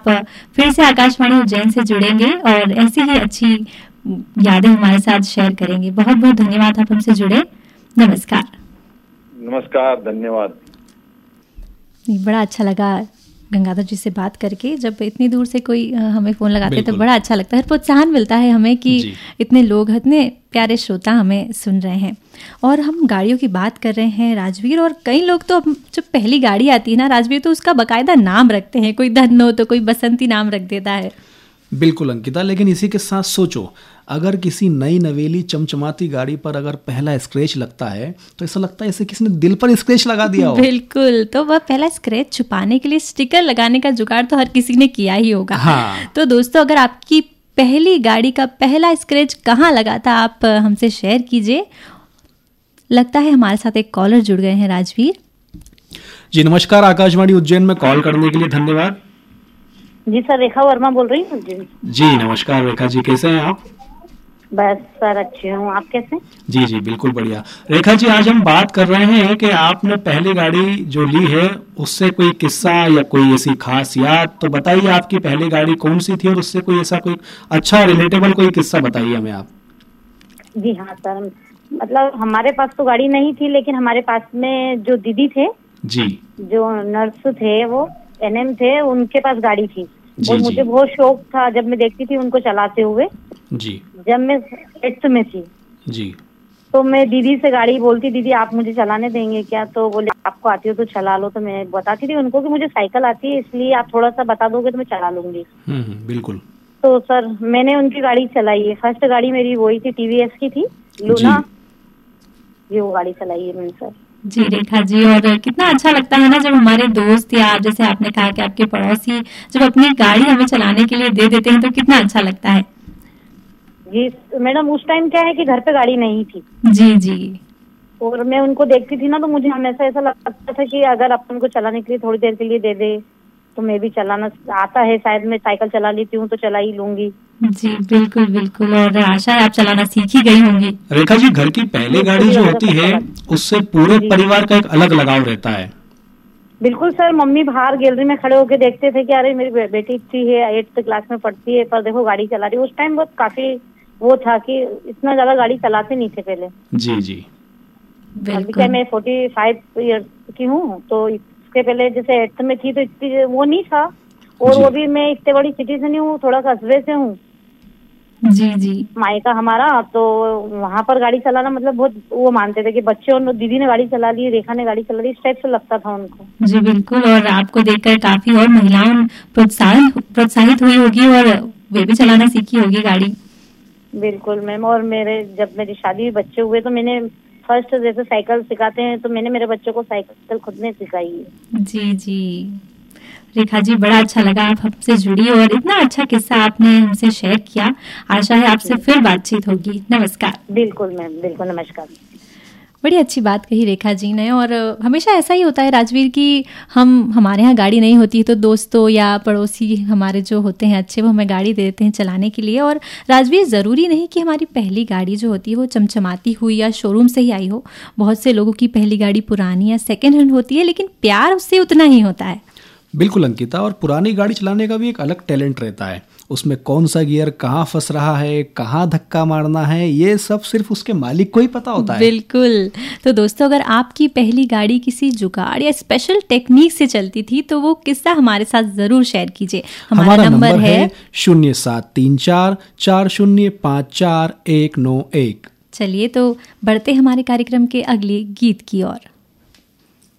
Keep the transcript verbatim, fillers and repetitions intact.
आप फिर से आकाशवाणी उज्जैन से जुड़ेंगे और ऐसी ही अच्छी यादें हमारे साथ शेयर करेंगे। बहुत बहुत धन्यवाद, आप हमसे जुड़े। नमस्कार। नमस्कार, धन्यवाद। बड़ा अच्छा लगा गंगाधर जी से बात करके। जब इतनी दूर से कोई हमें फोन लगाते हैं तो बड़ा अच्छा लगता है, प्रोत्साहन मिलता है हमें कि इतने लोग, इतने प्यारे श्रोता हमें सुन रहे हैं। और हम गाड़ियों की बात कर रहे हैं राजवीर, और कई लोग तो जब पहली गाड़ी आती है ना राजवीर तो उसका बकायदा नाम रखते हैं, कोई धन्नो तो कोई बसंती नाम रख देता है। बिल्कुल अंकिता, लेकिन इसी के साथ सोचो, अगर किसी नई नवेली चमचमाती गाड़ी पर अगर पहला स्क्रैच लगता है तो ऐसा लगता है जैसे किसी ने दिल पर स्क्रैच लगा दिया हो। बिल्कुल, तो वह पहला स्क्रैच छुपाने के लिए स्टिकर लगाने का जुगाड़ तो हर किसी ने किया ही होगा। हाँ। तो दोस्तों, अगर आपकी पहली गाड़ी का पहला स्क्रैच कहाँ लगा था, आप हमसे शेयर कीजिए। लगता है हमारे साथ एक कॉलर जुड़ गए हैं। राजवीर जी नमस्कार, आकाशवाणी उज्जैन में कॉल करने के लिए धन्यवाद। जी सर, रेखा वर्मा बोल रही हूँ। जी जी नमस्कार रेखा जी, कैसे हैं आप? बस सर अच्छी हूँ, आप कैसे? जी जी बिल्कुल बढ़िया। रेखा जी, आज हम बात कर रहे हैं कि आपने पहली गाड़ी जो ली है उससे कोई किस्सा या कोई ऐसी खास याद, तो बताइए आपकी पहली गाड़ी कौन सी थी और उससे कोई ऐसा कोई अच्छा रिलेटेबल कोई किस्सा बताइए हमें आप। जी हाँ सर, मतलब हमारे पास तो गाड़ी नहीं थी, लेकिन हमारे पास में जो दीदी थे जी, जो नर्स थे, वो एनएम थे, उनके पास गाड़ी थी। और मुझे बहुत शौक था, जब मैं देखती थी उनको चलाते हुए जी, जब मैं एट्थ में थी जी, तो मैं दीदी से गाड़ी बोलती, दीदी आप मुझे चलाने देंगे क्या? तो बोले आपको आती हो तो चला लो। तो मैं बताती थी उनको कि मुझे साइकिल आती है, इसलिए आप थोड़ा सा बता दोगे तो मैं चला लूंगी। बिल्कुल। तो सर मैंने उनकी गाड़ी चलाई है। फर्स्ट गाड़ी मेरी वही थी, टीवीएस की थी, लूना। ये वो गाड़ी चलाई है मैंने सर। जी रेखा जी, और कितना अच्छा लगता है ना जब हमारे दोस्त या जैसे आपने कहा कि आपके पड़ोसी जब अपनी गाड़ी हमें चलाने के लिए दे देते हैं तो कितना अच्छा लगता है। जी मैडम, उस टाइम क्या है कि घर पे गाड़ी नहीं थी। जी जी। और मैं उनको देखती थी ना, तो मुझे हमेशा ऐसा लगता था कि अगर अपन को चलाने के लिए थोड़ी देर के लिए दे दे तो मैं भी चलाना आता है, शायद मैं साइकिल चला लेती हूँ तो चला ही लूंगी। जी बिल्कुल बिल्कुल, और आशा है आप चलाना सीख ही गई होंगी। रेखा जी, घर की पहली गाड़ी जो होती है उससे पूरे परिवार का एक अलग लगाव रहता है। बिल्कुल सर, मम्मी बाहर गैलरी में खड़े होकर देखते थे कि अरे मेरी बेटी इतनी है, एट्थ क्लास में पढ़ती है, पर देखो गाड़ी चला रही है। उस टाइम बहुत काफी वो था कि इतना ज्यादा गाड़ी चलाते नहीं थे पहले। जी जी। अभी क्या मैं फोर्टी फाइव ईयर की हूँ, तो इसके पहले जैसे एट्थ में थी तो इतनी वो नहीं था। और वो भी मैं इतने बड़ी सिटी से नहीं हूँ, थोड़ा कस्बे से हूँ। जी जी। मायका हमारा, तो वहाँ पर गाड़ी चलाना मतलब बहुत वो मानते थे कि बच्चे और दीदी ने गाड़ी चला ली, रेखा ने गाड़ी चला ली, इस टाइप से लगता था उनको। जी बिल्कुल, और आपको देखकर काफी और महिलाएं प्रोत्साहन प्रोत्साहित हुई होगी और वे भी चलाना सीखी होगी गाड़ी। बिल्कुल मैम, और मेरे जब मेरी शादी बच्चे हुए तो मैंने फर्स्ट जैसे साइकिल सिखाते हैं तो मैंने मेरे बच्चों को साइकिल खुद ने सिखाई है। जी जी। रेखा जी, बड़ा अच्छा लगा आप हमसे जुड़ी और इतना अच्छा किस्सा आपने हमसे शेयर किया। आशा है आपसे फिर बातचीत होगी। नमस्कार। बिल्कुल मैम, बिल्कुल, नमस्कार। बड़ी अच्छी बात कही रेखा जी ने, और हमेशा ऐसा ही होता है राजवीर कि हम हमारे यहाँ गाड़ी नहीं होती तो दोस्तों या पड़ोसी हमारे जो होते हैं अच्छे, वो हमें गाड़ी दे देते हैं चलाने के लिए। और राजवीर, ज़रूरी नहीं कि हमारी पहली गाड़ी जो होती है वो चमचमाती हुई या शोरूम से ही आई हो। बहुत से लोगों की पहली गाड़ी पुरानी या सेकेंड हैंड होती है, लेकिन प्यार उससे उतना ही होता है। बिल्कुल अंकिता, और पुरानी गाड़ी चलाने का भी एक अलग टैलेंट रहता है। उसमें कौन सा गियर कहाँ फंस रहा है, कहाँ धक्का मारना है, ये सब सिर्फ उसके मालिक को ही पता होता है। बिल्कुल। तो दोस्तों, अगर आपकी पहली गाड़ी किसी जुगाड़ या स्पेशल टेक्निक से चलती थी तो वो किस्सा हमारे साथ जरूर शेयर कीजिए। हमारा, हमारा नंबर, नंबर है शून्य सात तीन चार चार शून्य पाँच चार एक नौ एक। चलिए तो बढ़ते हमारे कार्यक्रम के अगले गीत की ओर।